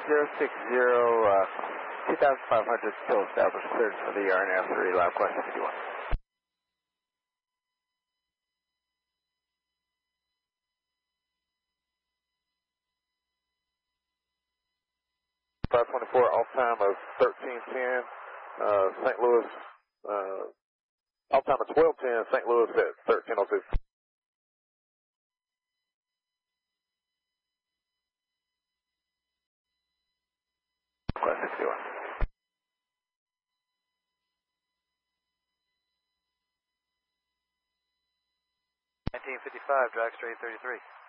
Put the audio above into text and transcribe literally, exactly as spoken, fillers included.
zero six zero, uh, two thousand five hundred, still established cleared for the R N F three, loud question fifty-one. five twenty-four, off time of thirteen ten, uh, Saint Louis, uh, off time of twelve ten, Saint Louis at thirteen oh two. Question fifty-one. nineteen fifty-five, drag straight thirty-three.